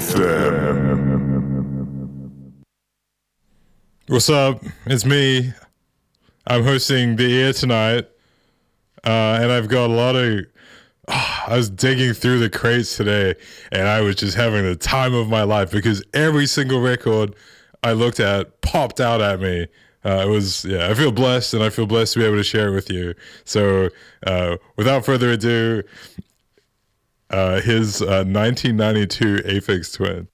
What's up? It's me. I'm hosting The Ear tonight, and I've got a lot of. I was digging through the crates today, and I was just having the time of my life because every single record I looked at popped out at me. I feel blessed, and I feel blessed to be able to share it with you. So, without further ado, his 1992 Aphex Twin.